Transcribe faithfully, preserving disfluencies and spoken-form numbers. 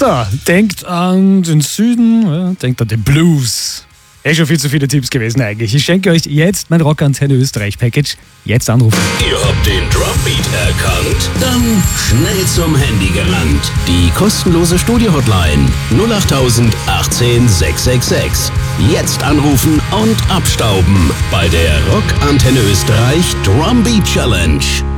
So, denkt an den Süden, ja, denkt an den Blues. Eh schon viel zu viele Tipps gewesen eigentlich. Ich schenke euch jetzt mein Rockantenne Österreich Package. Jetzt anrufen. Ihr habt den Drumbeat erkannt? Dann schnell zum Handy gelangt. Die kostenlose Studio-Hotline null acht null achtzehn sechs sechs sechs. Jetzt anrufen und abstauben bei der Rockantenne Österreich Drumbeat Challenge.